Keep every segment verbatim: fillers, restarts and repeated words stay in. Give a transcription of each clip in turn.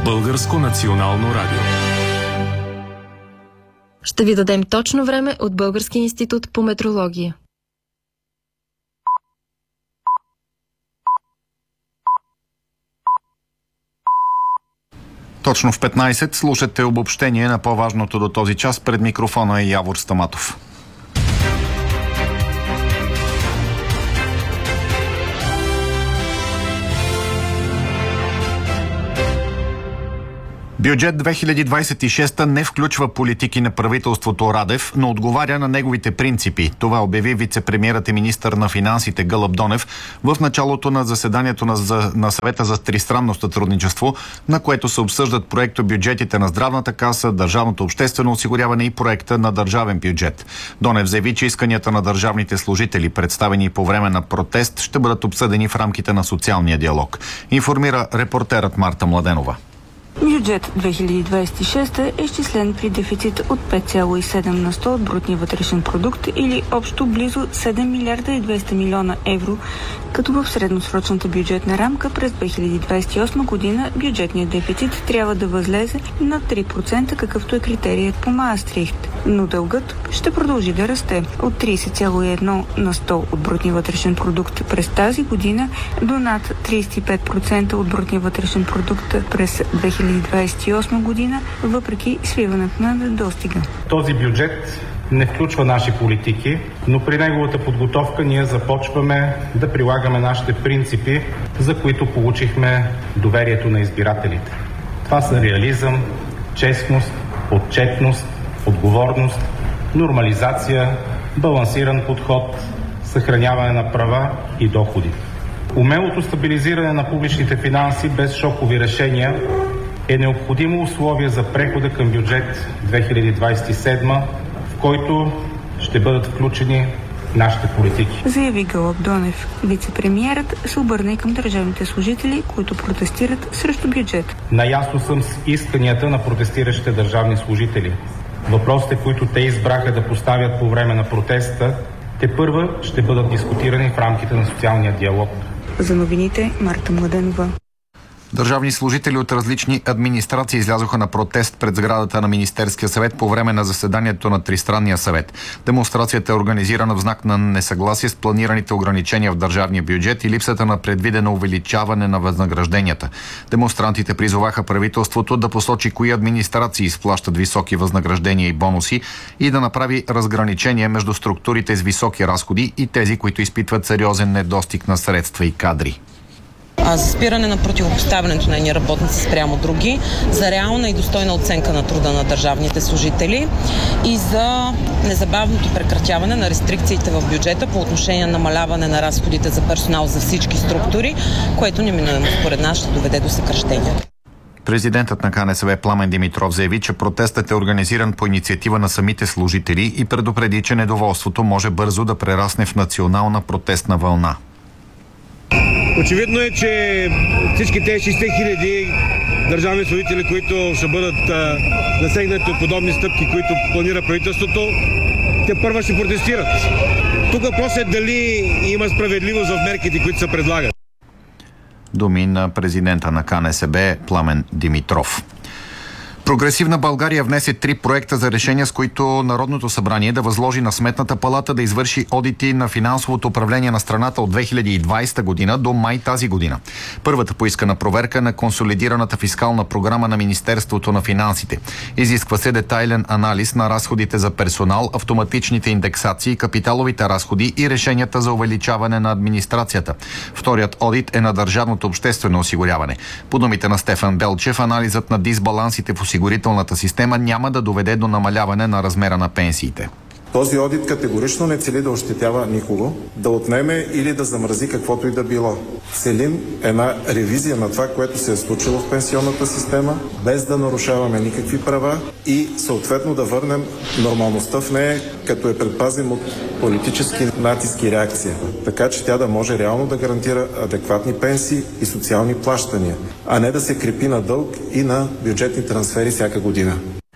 Българско национално радио. Ще ви дадем точно време от Българския институт по метрология. Точно в петнайсет слушате обобщение на по-важното до този час. Пред микрофона е Явор Стаматов. Бюджет две хиляди двайсет и шеста не включва политики на правителството Радев, но отговаря на неговите принципи. Това обяви вице-премиерът и министър на финансите Гълъб Донев в началото на заседанието на, за, на съвета за тристранно сътрудничество, на което се обсъждат проекто бюджетите на Здравната каса, Държавното обществено осигуряване и проекта на държавен бюджет. Донев заяви, че исканията на държавните служители, представени по време на протест, ще бъдат обсъдени в рамките на социалния диалог. Информира репортерът Марта Младенова. Бюджет две хиляди двайсет и шеста е изчислен при дефицит от пет цяло и седем на сто от брутния вътрешен продукт или общо близо седем милиарда и двеста милиона евро, като в средносрочната бюджетна рамка през две хиляди двайсет и осма година бюджетният дефицит трябва да възлезе на три процента, какъвто е критерият по Маастрихт. Но дългът ще продължи да расте от трийсет цяло и едно на сто от брутния вътрешен продукт през тази година до над трийсет и пет процента от брутния вътрешен продукт през две хиляди двайсет и осма година, въпреки свиването на недостига. Този бюджет не включва наши политики, но при неговата подготовка ние започваме да прилагаме нашите принципи, за които получихме доверието на избирателите. Това са реализъм, честност, отчетност, отговорност, нормализация, балансиран подход, съхраняване на права и доходи. Умелото стабилизиране на публичните финанси без шокови решения е необходимо условие за прехода към бюджет две хиляди двайсет и седма, в който ще бъдат включени нашите политики. Заяви Гълъб Донев. Вице-премиерът се обърна и към държавните служители, които протестират срещу бюджет. Наясно съм с исканията на протестиращите държавни служители. Въпросите, които те избраха да поставят по време на протеста, тепърва ще бъдат дискутирани в рамките на социалния диалог. За новините Марта Младенова. Държавни служители от различни администрации излязоха на протест пред сградата на Министерския съвет по време на заседанието на Тристранния съвет. Демонстрацията е организирана в знак на несъгласие с планираните ограничения в държавния бюджет и липсата на предвидено увеличаване на възнагражденията. Демонстрантите призоваха правителството да посочи кои администрации изплащат високи възнаграждения и бонуси и да направи разграничение между структурите с високи разходи и тези, които изпитват сериозен недостиг на средства и кадри. За спиране на противопоставянето на едни работници спрямо други, за реална и достойна оценка на труда на държавните служители и за незабавното прекратяване на рестрикциите в бюджета по отношение на намаляване на разходите за персонал за всички структури, което неминуемо според нас ще доведе до съкращения. Президентът на КНСБ Пламен Димитров заяви, че протестът е организиран по инициатива на самите служители и предупреди, че недоволството може бързо да прерасне в национална протестна вълна. Очевидно е, че всички тези шейсет хиляди държавни служители, които ще бъдат а, засегнати от подобни стъпки, които планира правителството, те първа ще протестират. Тук въпросът е дали има справедливост в мерките, които се предлагат. Думи на президента на КНСБ Пламен Димитров. Прогресивна България внесе три проекта за решения, с които Народното събрание да възложи на Сметната палата да извърши одити на финансовото управление на страната от две хиляди и двайсета година до май тази година. Първата поискана проверка на консолидираната фискална програма на Министерството на финансите. Изисква се детайлен анализ на разходите за персонал, автоматичните индексации, капиталовите разходи и решенията за увеличаване на администрацията. Вторият одит е на Държавното обществено осигуряване. По думите на Стефан Белчев, анализът на дисбалансите в осигурителната система няма да доведе до намаляване на размера на пенсиите. Този одит категорично не цели да ощетява никого, да отнеме или да замрази каквото и да било. Целим една ревизия на това, което се е случило в пенсионната система, без да нарушаваме никакви права и съответно да върнем нормалността в нея, като я предпазим от политически натиски и реакция. Така че тя да може реално да гарантира адекватни пенсии и социални плащания, а не да се крепи на дълг и на бюджетни трансфери всяка година.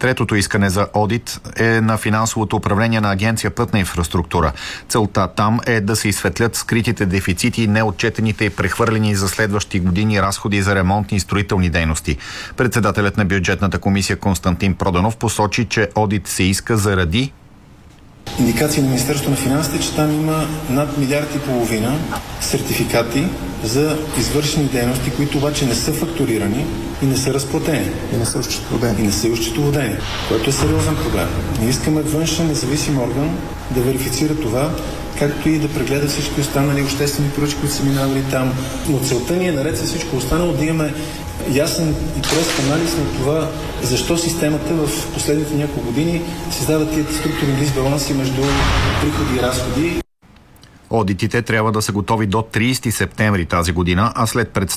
Третото искане за одит е на финансовото управление на Агенция Пътна инфраструктура. Целта там е да се изсветлят скритите дефицити и неотчетените и прехвърлени за следващи години разходи за ремонтни и строителни дейности. Председателят на бюджетната комисия Константин Проданов посочи, че одит се иска заради индикации на Министерството на финансите, че там има над милиард и половина сертификати за извършени дейности, които обаче не са фактурирани и не са разплатени. И не са осчетоводени. И не са осчетоводени, което е сериозен проблем. Ние искаме външен независим орган да верифицира това, както и да прегледа всички останали обществени поръчки, които са минавали там. Но целта ни е, наред с всичко останало, да имаме ясен и прост анализ на това, защо системата в последните няколко години създава тия структурни дисбаланси между приходи и разходи. Одитите трябва да са готови до тридесети септември тази година, а след представянето